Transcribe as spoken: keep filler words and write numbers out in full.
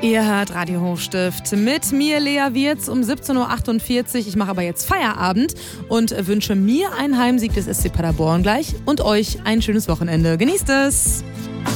Ihr hört Radio Hochstift mit mir, Lea Wirz, um siebzehn Uhr achtundvierzig. Ich mache aber jetzt Feierabend und wünsche mir einen Heimsieg des S C Paderborn gleich und euch ein schönes Wochenende. Genießt es!